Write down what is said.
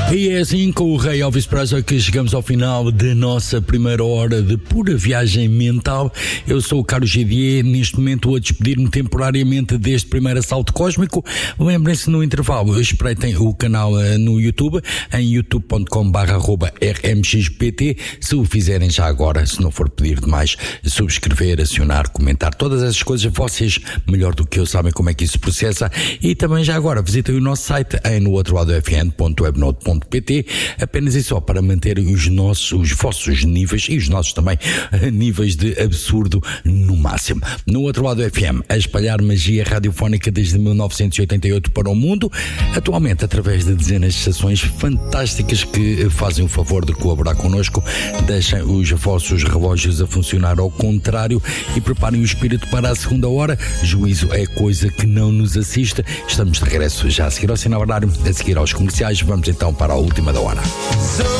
E é assim com o Rei Elvis Presley que chegamos ao final da nossa primeira hora de pura viagem mental. Eu sou o Carlos Gidier, neste momento a despedir-me temporariamente deste primeiro assalto cósmico. Lembrem-se, no intervalo espreitem o canal no YouTube, em youtube.com/rmxpt. Se o fizerem já agora, se não for pedir demais, subscrever, acionar, comentar, todas essas coisas, vocês melhor do que eu sabem como é que isso se processa. E também já agora visitem o nosso site em nooutroladofn.webnode.pt. Apenas e só para manter os vossos níveis e os nossos também níveis de absurdo no máximo. No Outro Lado FM, a espalhar magia radiofónica desde 1988 para o mundo, atualmente através de dezenas de estações fantásticas que fazem o favor de colaborar connosco. Deixem os vossos relógios a funcionar ao contrário e preparem o espírito para a segunda hora. Juízo é coisa que não nos assiste. Estamos de regresso já a seguir ao sinal horário, a seguir aos comerciais. Vamos então para a última da hora.